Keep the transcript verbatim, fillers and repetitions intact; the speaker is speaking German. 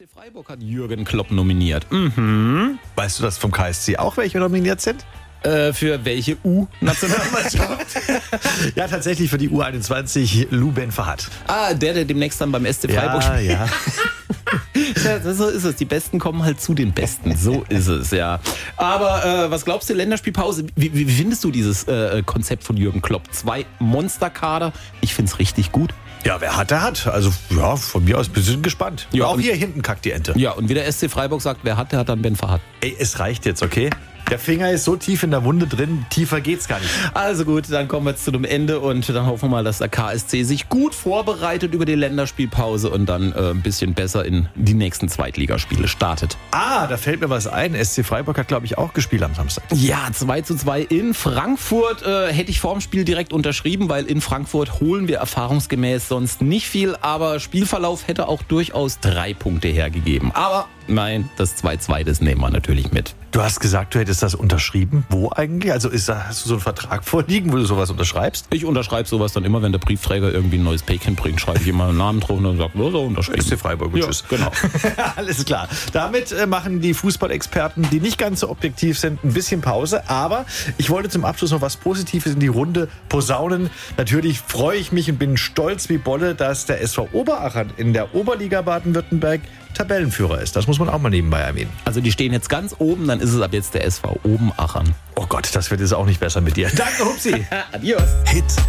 C Freiburg hat Jürgen Klopp nominiert. Mhm. Weißt du, dass vom K S C auch welche nominiert sind? Äh, für welche U-Nationalmannschaft? Ja, tatsächlich für die U einundzwanzig Lou Ben Fahad. Ah, der, der demnächst dann beim S C Freiburg Ja, spielt. ja. Ja, so ist es. Die Besten kommen halt zu den Besten. So ist es, ja. Aber äh, was glaubst du, Länderspielpause? Wie, wie findest du dieses äh, Konzept von Jürgen Klopp? Zwei Monsterkader. Ich find's richtig gut. Ja, wer hat, der hat. Also, ja, von mir aus bin ich gespannt. Ja, auch und- hier hinten kackt die Ente. Ja, und wie der S C Freiburg sagt, wer hat, der hat dann Ben Fahad. Ey, es reicht jetzt, okay? Der Finger ist so tief in der Wunde drin, tiefer geht's gar nicht. Also gut, dann kommen wir jetzt zu dem Ende und dann hoffen wir mal, dass der K S C sich gut vorbereitet über die Länderspielpause und dann äh, ein bisschen besser in die nächsten Zweitligaspiele startet. Ah, da fällt mir was ein. S C Freiburg hat, glaube ich, auch gespielt am Samstag. Ja, zwei zu zwei in Frankfurt äh, hätte ich vorm Spiel direkt unterschrieben, weil in Frankfurt holen wir erfahrungsgemäß sonst nicht viel, aber Spielverlauf hätte auch durchaus drei Punkte hergegeben. Aber nein, das zwei zu zwei, das nehmen wir natürlich mit. Du hast gesagt, du hättest das unterschrieben. Wo eigentlich? Also ist da, hast du so einen Vertrag vorliegen, wo du sowas unterschreibst? Ich unterschreibe sowas dann immer, wenn der Briefträger irgendwie ein neues Päckchen bringt, schreibe ich immer einen Namen drauf und dann sagt, so unterschrieben. S C Freiburg, gut, Ja, tschüss. genau. Alles klar. Damit äh, machen die Fußballexperten, die nicht ganz so objektiv sind, ein bisschen Pause. Aber ich wollte zum Abschluss noch was Positives in die Runde posaunen. Natürlich freue ich mich und bin stolz wie Bolle, dass der S V Oberachern in der Oberliga Baden-Württemberg Tabellenführer ist. Das muss man auch mal nebenbei erwähnen. Also die stehen jetzt ganz oben, dann ist es ab jetzt der S V Obenachern. Oh Gott, das wird jetzt auch nicht besser mit dir. Danke, Hupsi. Adios. Hit